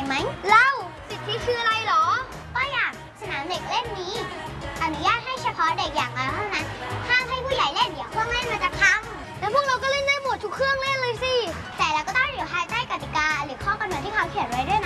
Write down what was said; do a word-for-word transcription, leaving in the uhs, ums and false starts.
ไหมเล่าสิทธิคืออะไรหรอก็อย่างสนามเด็กเล่นนี้อนุญาตให้เฉพาะเด็กอย่างเราเท่านั้นห้ามให้ผู้ใหญ่เล่นเดี๋ยวเครื่องเล่นมันจะพังแล้วพวกเราก็เล่นได้หมดทุกเครื่องเล่นเลยสิแต่เราก็ต้องอยู่ภายใต้กติกาหรือข้อกำหนดที่เขาเขียนไว้ด้วย